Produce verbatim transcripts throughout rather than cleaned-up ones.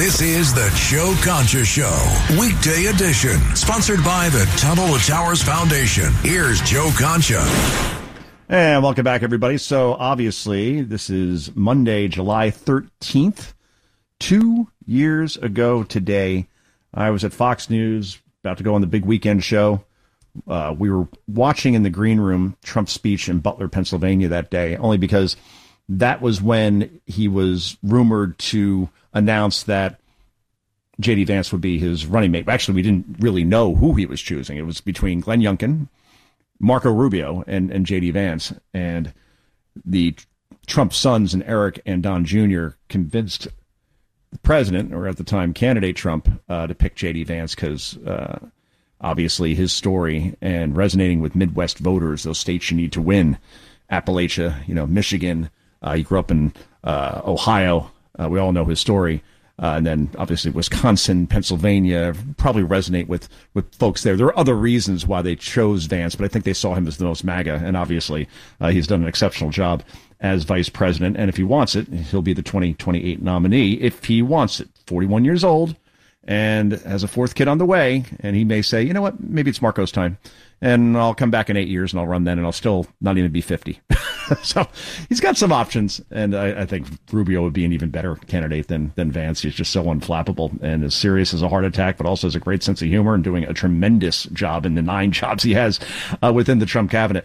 This is the Joe Concha Show, weekday edition, sponsored by the Tunnel to Towers Foundation. Here's Joe Concha. And welcome back, everybody. So obviously, this is Monday, July thirteenth. Two years ago today, I was at Fox News, about to go on the big weekend show. Uh, we were watching in the green room Trump's speech in Butler, Pennsylvania that day, only because that was when he was rumored to announce that J D. Vance would be his running mate. Actually, we didn't really know who he was choosing. It was between Glenn Youngkin, Marco Rubio, and, and J D. Vance. And the Trump sons and Eric and Don Junior convinced the president, or at the time candidate Trump, uh, to pick J D. Vance because uh, obviously his story and resonating with Midwest voters, those states you need to win, Appalachia, you know, Michigan. Uh, he grew up in uh, Ohio. Uh, we all know his story. Uh, and then, obviously, Wisconsin, Pennsylvania probably resonate with, with folks there. There are other reasons why they chose Vance, but I think they saw him as the most MAGA. And obviously, uh, he's done an exceptional job as vice president. And if he wants it, he'll be the twenty twenty-eight nominee if he wants it. forty-one years old and has a fourth kid on the way. And he may say, you know what, maybe it's Marco's time. And I'll come back in eight years and I'll run then, and I'll still not even be fifty. So he's got some options, and I, I think Rubio would be an even better candidate than than Vance. He's just so unflappable and as serious as a heart attack, but also has a great sense of humor and doing a tremendous job in the nine jobs he has uh, within the Trump cabinet.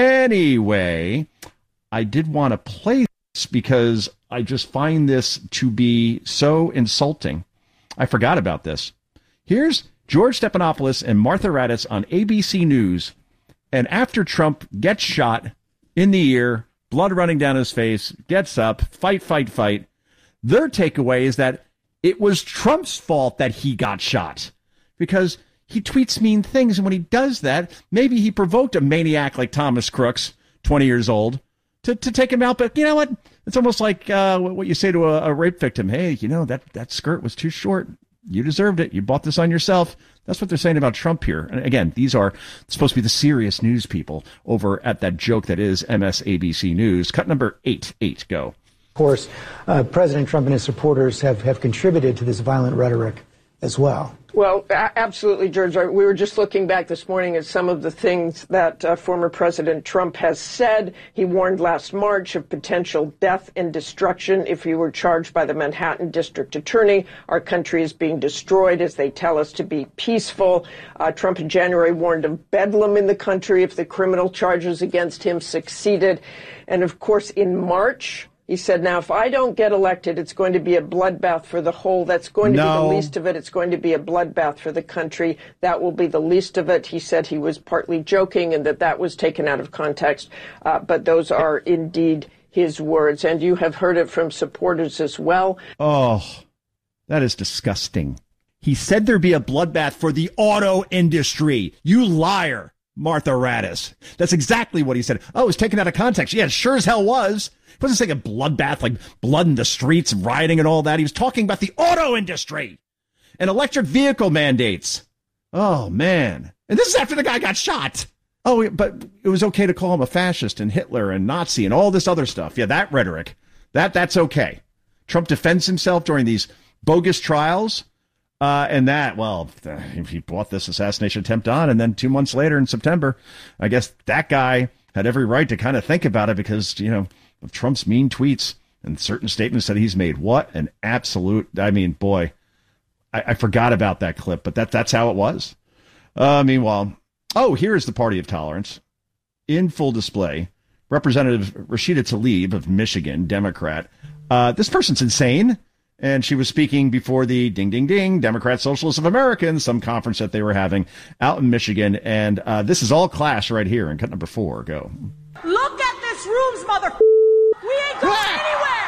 Anyway, I did want to play this because I just find this to be so insulting. I forgot about this. Here's George Stephanopoulos and Martha Raddatz on A B C News, and after Trump gets shot in the ear, blood running down his face, gets up, fight, fight, fight, their takeaway is that it was Trump's fault that he got shot because he tweets mean things, and when he does that, maybe he provoked a maniac like Thomas Crooks, twenty years old, to, to take him out. But you know what? It's almost like uh, what you say to a, a rape victim. Hey, you know, that, that skirt was too short. You deserved it. You bought this on yourself. That's what they're saying about Trump here. And again, these are supposed to be the serious news people over at that joke that is M S A B C News. Cut number eight, eight, go. Of course, uh, President Trump and his supporters have, have contributed to this violent rhetoric as well. Well, a- absolutely, George. We were just looking back this morning at some of the things that uh, former President Trump has said. He warned last March of potential death and destruction if he were charged by the Manhattan District Attorney. Our country is being destroyed as they tell us to be peaceful. Uh, Trump in January warned of bedlam in the country if the criminal charges against him succeeded. And of course, in March, he said, now, if I don't get elected, it's going to be a bloodbath for the whole. That's going to no. be the least of it. It's going to be a bloodbath for the country. That will be the least of it. He said he was partly joking and that that was taken out of context. Uh, but those are indeed his words. And you have heard it from supporters as well. Oh, that is disgusting. He said there'd be a bloodbath for the auto industry. You liar, Martha Raddatz. That's exactly what he said. Oh, it was taken out of context. Yeah, it sure as hell was. He wasn't saying a bloodbath like blood in the streets, rioting and all that. He was talking about the auto industry and electric vehicle mandates. Oh, man. And this is after the guy got shot. Oh, but it was okay to call him a fascist and Hitler and Nazi and all this other stuff. Yeah, that rhetoric, that that's okay. Trump defends himself during these bogus trials. Uh, and that, well, he brought this assassination attempt on. And then two months later in September, I guess that guy had every right to kind of think about it because, you know, of Trump's mean tweets and certain statements that he's made. What an absolute, I mean, boy, I, I forgot about that clip, but that that's how it was. Uh, meanwhile, oh, here's the party of tolerance in full display. Representative Rashida Tlaib of Michigan, Democrat. Uh, this person's insane. And she was speaking before the ding, ding, ding, Democrat Socialists of America, some conference that they were having out in Michigan. And uh, this is all class right here in cut number four. Go. Look at this room's mother. We ain't going anywhere.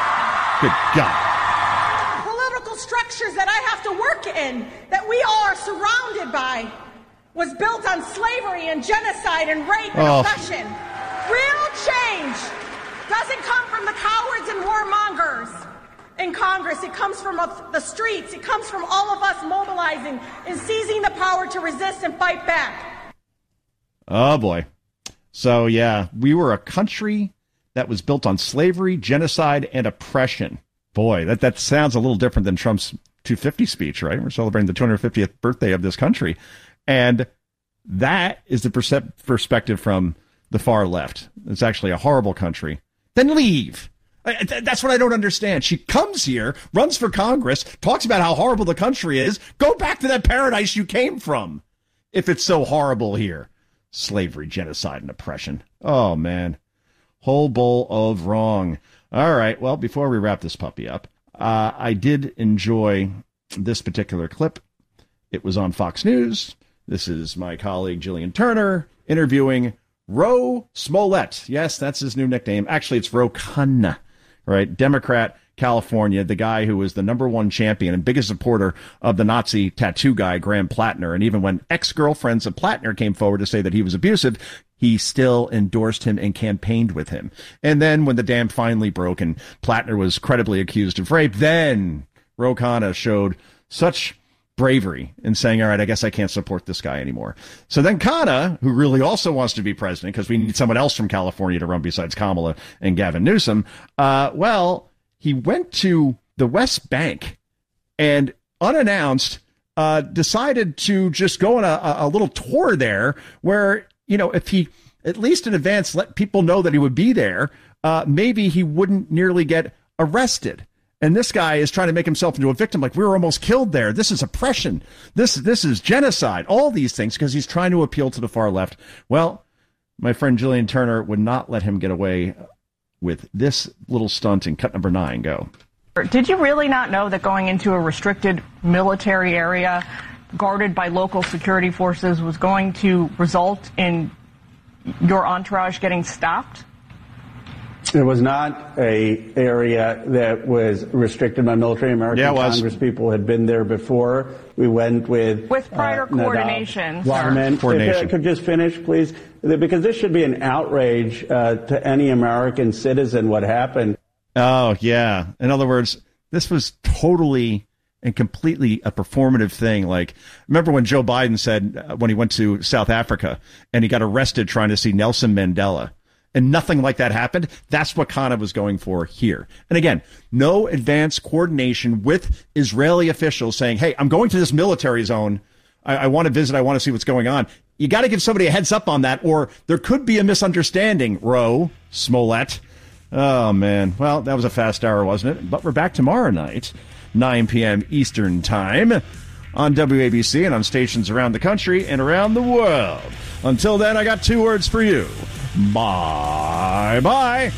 Good God. The political structures that I have to work in, that we all are surrounded by, was built on slavery and genocide and rape and oh. oppression. Real change doesn't come from the cowards and warmongers in Congress. It comes from the streets. It comes from all of us mobilizing and seizing the power to resist and fight back. Oh, boy. So, yeah, we were a country that was built on slavery, genocide, and oppression. Boy, that, that sounds a little different than Trump's two fifty speech, right? We're celebrating the two hundred fiftieth birthday of this country. And that is the percep- perspective from the far left. It's actually a horrible country. Then leave. I, th- that's what I don't understand. She comes here, runs for Congress, talks about how horrible the country is. Go back to that paradise you came from if it's so horrible here. Slavery, genocide, and oppression. Oh, man. Whole bowl of wrong. All right. Well, before we wrap this puppy up, uh, I did enjoy this particular clip. It was on Fox News. This is my colleague Jillian Turner interviewing Ro Smollett. Yes, that's his new nickname. Actually, it's Ro Khanna, right? Democrat, California, the guy who was the number one champion and biggest supporter of the Nazi tattoo guy, Graham Plattner. And even when ex-girlfriends of Plattner came forward to say that he was abusive, he still endorsed him and campaigned with him. And then when the dam finally broke and Plattner was credibly accused of rape, then Ro Khanna showed such bravery in saying, all right, I guess I can't support this guy anymore. So then Khanna, who really also wants to be president because we need someone else from California to run besides Kamala and Gavin Newsom, uh, well, he went to the West Bank and unannounced uh, decided to just go on a, a little tour there where, you know, if he at least in advance let people know that he would be there, uh, maybe he wouldn't nearly get arrested. And this guy is trying to make himself into a victim, like we were almost killed there. This is oppression. This this is genocide. All these things because he's trying to appeal to the far left. Well, my friend Jillian Turner would not let him get away with this little stunt in cut number nine. Go. Did you really not know that going into a restricted military area guarded by local security forces was going to result in your entourage getting stopped? It was not a area that was restricted by military. American yeah, Congress people had been there before. We went with with prior uh, coordination. Waterman. coordination. If I could just finish, please, because this should be an outrage uh, to any American citizen. What happened? Oh yeah. In other words, this was totally and completely a performative thing. Like, remember when Joe Biden said uh, when he went to South Africa and he got arrested trying to see Nelson Mandela? And nothing like that happened. That's what Khanna was going for here. And again, no advanced coordination with Israeli officials saying, hey, I'm going to this military zone. I, I want to visit. I want to see what's going on. You got to give somebody a heads up on that, or there could be a misunderstanding, Ro Smollett. Oh, man. Well, that was a fast hour, wasn't it? But we're back tomorrow night, nine p.m. Eastern Time, on W A B C and on stations around the country and around the world. Until then, I got two words for you. Bye-bye.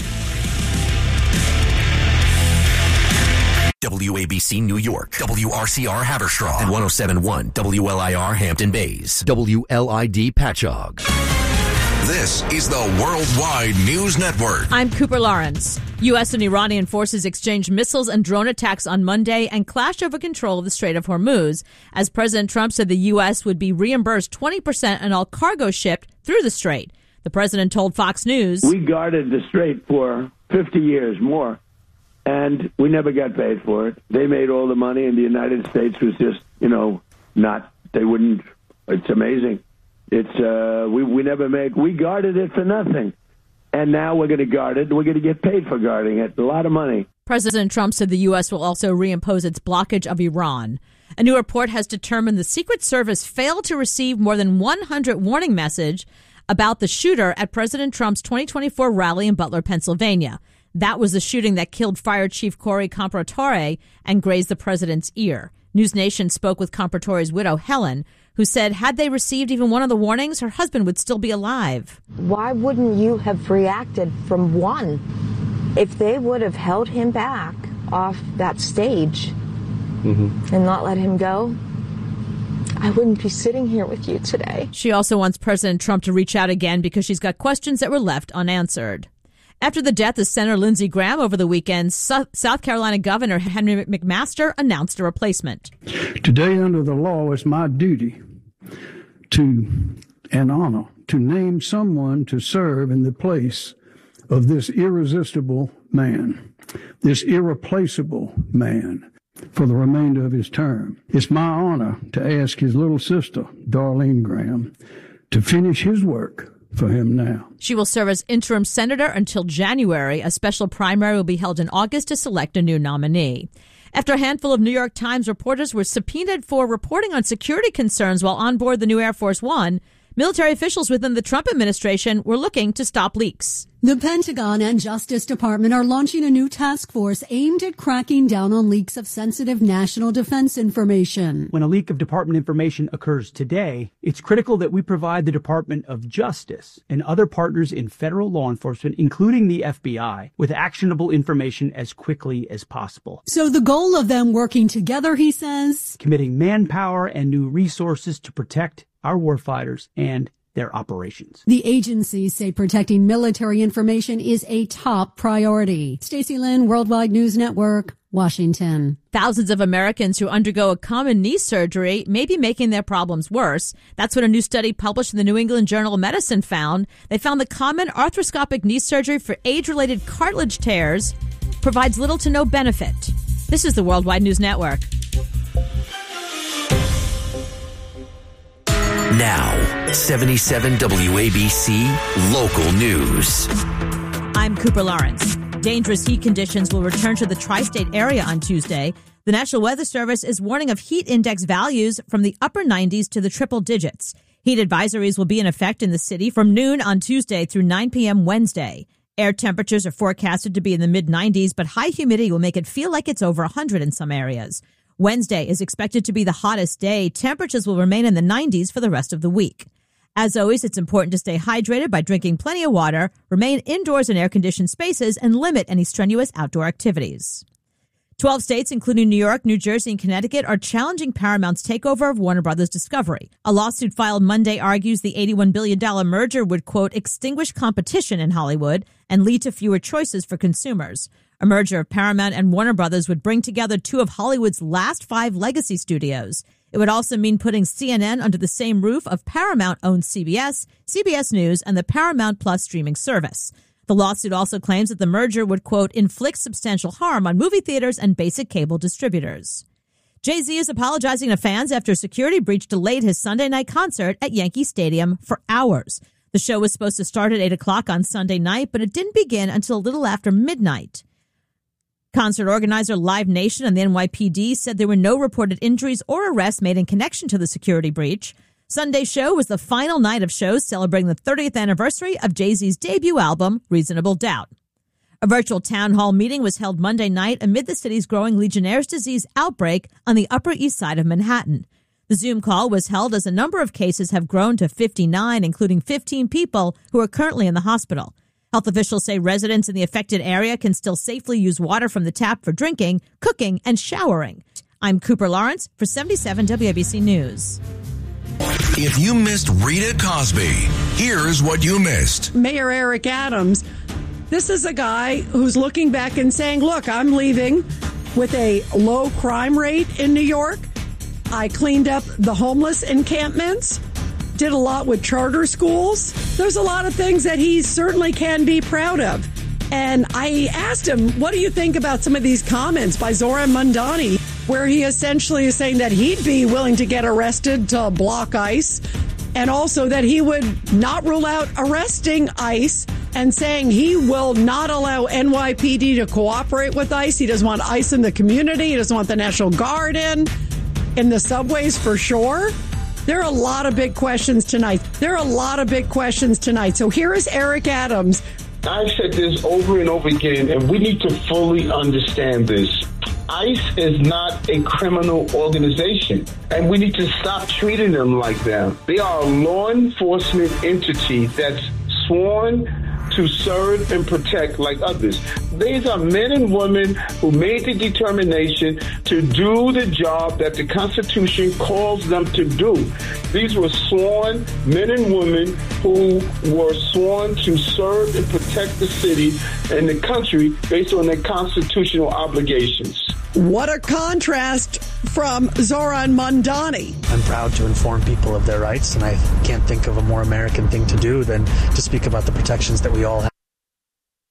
W A B C New York, W R C R Haverstraw, and one oh seven point one W L I R Hampton Bays, W L I D Patchogue. This is the Worldwide News Network. I'm Cooper Lawrence. U S and Iranian forces exchanged missiles and drone attacks on Monday and clashed over control of the Strait of Hormuz, as President Trump said the U S would be reimbursed twenty percent on all cargo shipped through the strait. The president told Fox News, we guarded the strait for fifty years more, and we never got paid for it. They made all the money, and the United States was just, you know, not, they wouldn't, it's amazing. It's, uh, we, we never made, we guarded it for nothing. And now we're going to guard it. We're going to get paid for guarding it. A lot of money. President Trump said the U S will also reimpose its blockage of Iran. A new report has determined the Secret Service failed to receive more than one hundred warning messages about the shooter at President Trump's twenty twenty-four rally in Butler, Pennsylvania. That was the shooting that killed Fire Chief Corey Compratore and grazed the president's ear. News Nation spoke with Compratore's widow, Helen, who said had they received even one of the warnings, her husband would still be alive. Why wouldn't you have reacted from one? If they would have held him back off that stage mm-hmm. and not let him go, I wouldn't be sitting here with you today. She also wants President Trump to reach out again because she's got questions that were left unanswered. After the death of Senator Lindsey Graham over the weekend, South Carolina Governor Henry McMaster announced a replacement. Today, under the law, it's my duty to, and honor, to name someone to serve in the place of this irresistible man, this irreplaceable man, for the remainder of his term. It's my honor to ask his little sister, Darlene Graham, to finish his work for him now. She will serve as interim senator until January. A special primary will be held in August to select a new nominee. After a handful of New York Times reporters were subpoenaed for reporting on security concerns while on board the new Air Force One, military officials within the Trump administration were looking to stop leaks. The Pentagon and Justice Department are launching a new task force aimed at cracking down on leaks of sensitive national defense information. When a leak of department information occurs today, it's critical that we provide the Department of Justice and other partners in federal law enforcement, including the F B I, with actionable information as quickly as possible. So the goal of them working together, he says, committing manpower and new resources to protect our warfighters and their operations. The agencies say protecting military information is a top priority. Stacey Lynn, Worldwide News Network, Washington. Thousands of Americans who undergo a common knee surgery may be making their problems worse. That's what a new study published in the New England Journal of Medicine found. They found that common arthroscopic knee surgery for age-related cartilage tears provides little to no benefit. This is the Worldwide News Network. Now, seventy-seven W A B C Local News. I'm Cooper Lawrence. Dangerous heat conditions will return to the tri-state area on Tuesday. The National Weather Service is warning of heat index values from the upper nineties to the triple digits. Heat advisories will be in effect in the city from noon on Tuesday through nine p.m. Wednesday. Air temperatures are forecasted to be in the mid nineties, but high humidity will make it feel like it's over one hundred in some areas. Wednesday is expected to be the hottest day. Temperatures will remain in the nineties for the rest of the week. As always, it's important to stay hydrated by drinking plenty of water, remain indoors in air-conditioned spaces, and limit any strenuous outdoor activities. Twelve states, including New York, New Jersey, and Connecticut, are challenging Paramount's takeover of Warner Brothers Discovery. A lawsuit filed Monday argues the eighty-one billion dollars merger would, quote, extinguish competition in Hollywood and lead to fewer choices for consumers. A merger of Paramount and Warner Brothers would bring together two of Hollywood's last five legacy studios. It would also mean putting C N N under the same roof of Paramount-owned C B S, C B S News, and the Paramount Plus streaming service. The lawsuit also claims that the merger would, quote, inflict substantial harm on movie theaters and basic cable distributors. Jay-Z is apologizing to fans after a security breach delayed his Sunday night concert at Yankee Stadium for hours. The show was supposed to start at eight o'clock on Sunday night, but it didn't begin until a little after midnight. Concert organizer Live Nation and the N Y P D said there were no reported injuries or arrests made in connection to the security breach. Sunday's show was the final night of shows celebrating the thirtieth anniversary of Jay-Z's debut album, Reasonable Doubt. A virtual town hall meeting was held Monday night amid the city's growing Legionnaire's disease outbreak on the Upper East Side of Manhattan. The Zoom call was held as a number of cases have grown to fifty-nine, including fifteen people who are currently in the hospital. Health officials say residents in the affected area can still safely use water from the tap for drinking, cooking, and showering. I'm Cooper Lawrence for seventy-seven W A B C News. If you missed Rita Cosby, here's what you missed. Mayor Eric Adams, this is a guy who's looking back and saying, look, I'm leaving with a low crime rate in New York. I cleaned up the homeless encampments, did a lot with charter schools. There's a lot of things that he certainly can be proud of. And I asked him, what do you think about some of these comments by Zoran Mandani, where he essentially is saying that he'd be willing to get arrested to block ICE, and also that he would not rule out arresting ICE, and saying he will not allow N Y P D to cooperate with ICE. He doesn't want ICE in the community. He doesn't want the National Guard in, in the subways for sure. There are a lot of big questions tonight. There are a lot of big questions tonight. So here is Eric Adams. I've said this over and over again, and we need to fully understand this. ICE is not a criminal organization, and we need to stop treating them like that. They are a law enforcement entity that's sworn to serve and protect like others. These are men and women who made the determination to do the job that the Constitution calls them to do. These were sworn men and women who were sworn to serve and protect the city and the country based on their constitutional obligations. What a contrast from Zoran Mandani. I'm proud to inform people of their rights, and I can't think of a more American thing to do than to speak about the protections that we all have.